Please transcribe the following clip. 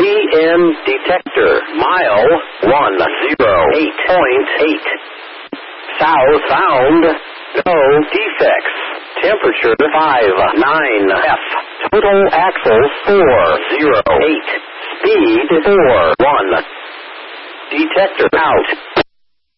EN detector. Mile 108.8. South found. No defects. Temperature 59F. Total axles 408. Speed 41. Detector out.